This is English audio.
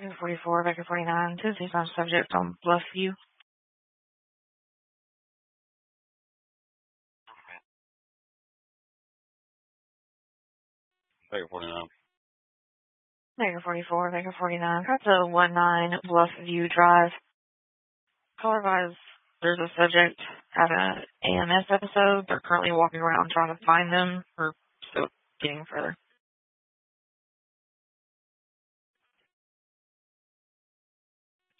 Baker 44, Baker 49, Tuesday's on subject on Bluffview. Baker 49. Baker 44, Baker 49, that's a 19 Bluffview Drive. Caller-wise, there's a subject having an AMS episode. They're currently walking around trying to find them, or still getting further.